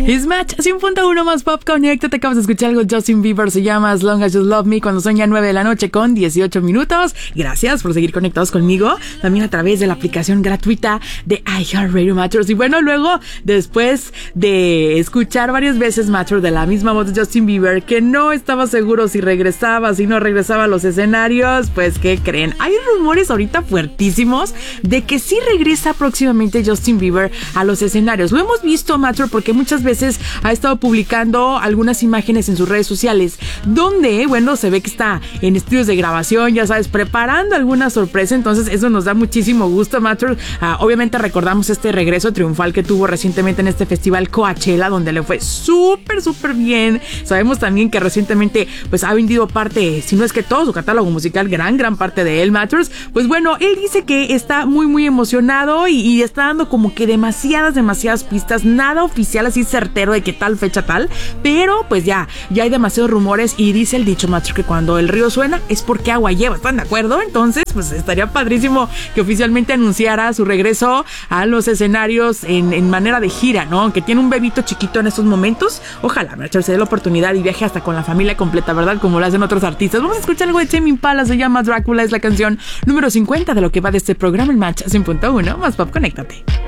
Es Match 100.1 más Pop Connect. Te acabas de escuchar algo de Justin Bieber, se llama As Long As You Love Me, cuando son ya 9 de la noche con 18 minutos. Gracias por seguir conectados conmigo, también a través de la aplicación gratuita de iHeartRadio Matchers. Y bueno, luego, después de escuchar varias veces Matcher de la misma voz de Justin Bieber, que no estaba seguro si regresaba, si no regresaba a los escenarios, pues ¿qué creen? Hay rumores ahorita fuertísimos de que sí regresa próximamente Justin Bieber a los escenarios. Lo hemos visto, Matcher, porque muchas veces ha estado publicando algunas imágenes en sus redes sociales donde, bueno, se ve que está en estudios de grabación, ya sabes, preparando alguna sorpresa. Entonces eso nos da muchísimo gusto, Matcher. Obviamente recordamos este regreso triunfal que tuvo recientemente en este festival Coachella, donde le fue súper bien. Sabemos también que recientemente pues ha vendido parte, si no es que todo su catálogo musical, gran parte de él, Matchers. Pues bueno, él dice que está muy emocionado y está dando como que demasiadas pistas, nada oficial así certero de que tal fecha tal, pero pues ya hay demasiados rumores y dice el dicho, Matchers, que cuando el río suena es porque agua lleva. ¿Están de acuerdo? Entonces pues estaría padrísimo que oficialmente anunciara su regreso a los escenarios en manera de gira, ¿no? Aunque tiene un bebito chiquito en estos momentos, ojalá Matchers se dé la oportunidad y viaje hasta con la familia completa, ¿verdad? Como lo hacen otros artistas. Vamos a escuchar algo de Tame Impala, se llama Drácula, es la canción número 50 de lo que va de este programa, el Match 100.1 más Pop, conéctate.